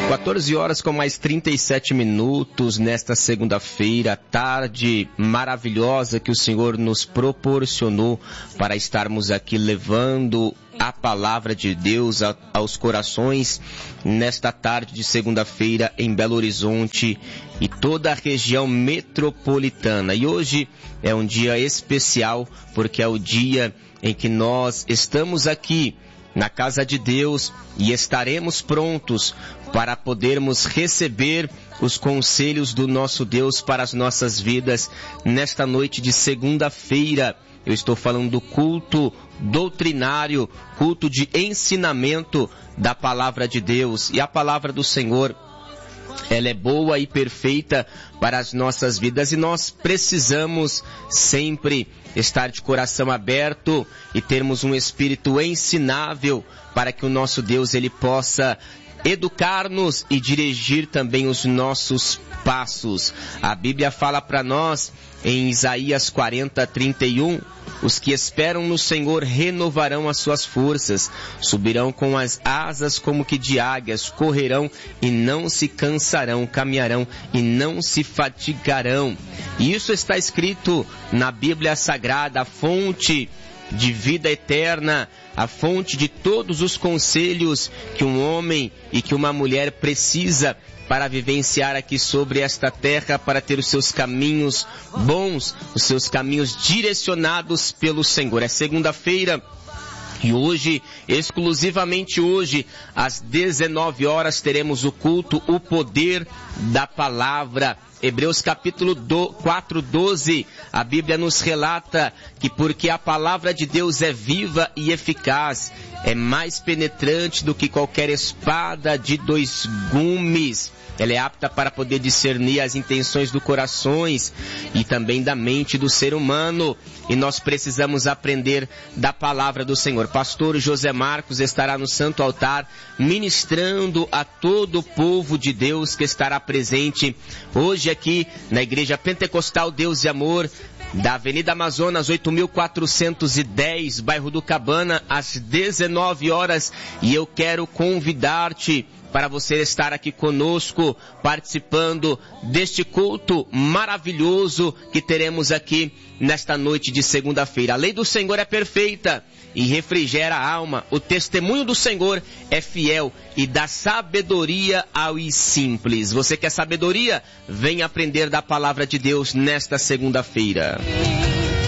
14 horas com mais 37 minutos nesta segunda-feira, tarde maravilhosa que o Senhor nos proporcionou para estarmos aqui levando a palavra de Deus aos corações nesta tarde de segunda-feira em Belo Horizonte e toda a região metropolitana. E hoje é um dia especial porque é o dia em que nós estamos aqui na casa de Deus e estaremos prontos para podermos receber os conselhos do nosso Deus para as nossas vidas nesta noite de segunda-feira. Eu estou falando do culto doutrinário, culto de ensinamento da palavra de Deus. E a palavra do Senhor, ela é boa e perfeita para as nossas vidas e nós precisamos sempre estar de coração aberto e termos um espírito ensinável para que o nosso Deus ele possa educar-nos e dirigir também os nossos passos. A Bíblia fala para nós em Isaías 40:31, os que esperam no Senhor renovarão as suas forças, subirão com as asas como que de águias, correrão e não se cansarão, caminharão e não se fatigarão. E isso está escrito na Bíblia Sagrada, a fonte de vida eterna, a fonte de todos os conselhos que um homem e que uma mulher precisa para vivenciar aqui sobre esta terra, para ter os seus caminhos bons, os seus caminhos direcionados pelo Senhor. É segunda-feira e hoje, exclusivamente hoje, às 19 horas, teremos o culto, o poder da palavra. Hebreus capítulo 4:12, a Bíblia nos relata que porque a palavra de Deus é viva e eficaz, é mais penetrante do que qualquer espada de 2 gumes. Ela é apta para poder discernir as intenções do corações e também da mente do ser humano. E nós precisamos aprender da palavra do Senhor. Pastor José Marcos estará no Santo Altar ministrando a todo o povo de Deus que estará presente hoje aqui na Igreja Pentecostal Deus e Amor, da Avenida Amazonas 8.410, bairro do Cabana, às 19 horas. E eu quero convidar-te para você estar aqui conosco, participando deste culto maravilhoso que teremos aqui nesta noite de segunda-feira. A lei do Senhor é perfeita e refrigera a alma. O testemunho do Senhor é fiel e dá sabedoria aos simples. Você quer sabedoria? Venha aprender da palavra de Deus nesta segunda-feira.